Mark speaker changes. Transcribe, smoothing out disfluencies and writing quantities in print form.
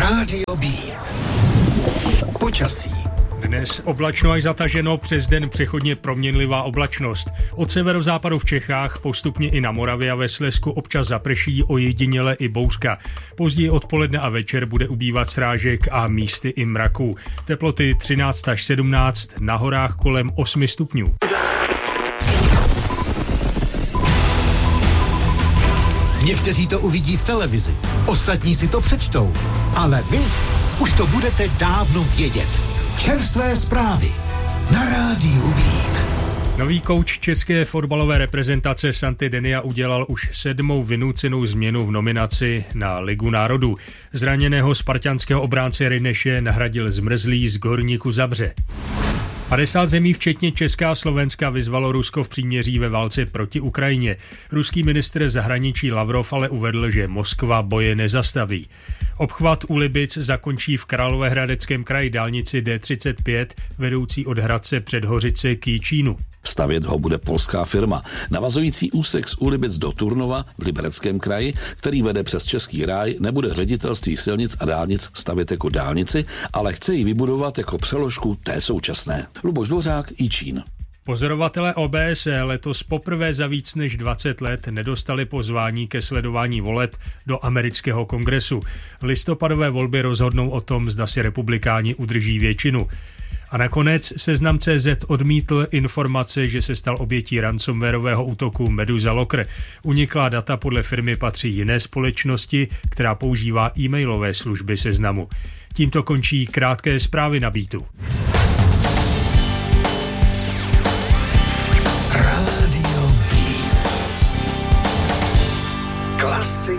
Speaker 1: Rádio B. Počasí.
Speaker 2: Dnes oblačno až zataženo, přes den přechodně proměnlivá oblačnost. Od severozápadu v Čechách postupně i na Moravě a ve Slezsku občas zaprší, ojediněle i bouřka. Později odpoledne a večer bude ubývat srážek a místy i mraků. Teploty 13 až 17, na horách kolem 8 stupňů.
Speaker 1: Někteří to uvidí v televizi, ostatní si to přečtou, ale vy už to budete dávno vědět. Čerstvé zprávy na Rádiu Beat.
Speaker 2: Nový kouč české fotbalové reprezentace Santi Denia udělal už 7. vynucenou změnu v nominaci na Ligu národů. Zraněného spartanského obránce Ryneše nahradil Zmrzlý z Gorníku Zabrze. 50 zemí, včetně Česka a Slovenska, vyzvalo Rusko v příměří ve válce proti Ukrajině. Ruský ministr zahraničí Lavrov ale uvedl, že Moskva boje nezastaví. Obchvat u Libic zakončí v Královéhradeckém kraji dálnici D35, vedoucí od Hradce před Hořice k Jičínu.
Speaker 3: Stavět ho bude polská firma. Navazující úsek z Ulibic do Turnova v Libereckém kraji, který vede přes Český ráj, nebude ředitelství silnic a dálnic stavět jako dálnici, ale chce ji vybudovat jako přeložku té současné. Luboš Dvořák, Jičín.
Speaker 2: Pozorovatelé OBSE letos poprvé za víc než 20 let nedostali pozvání ke sledování voleb do amerického kongresu. Listopadové volby rozhodnou o tom, zda si republikáni udrží většinu. A nakonec Seznam.cz odmítl informace, že se stal obětí ransomwareového útoku Medusa Locker. Uniklá data podle firmy patří jiné společnosti, která používá e-mailové služby Seznamu. Tímto končí krátké zprávy na Beatu.
Speaker 1: Rádio B. Klasika.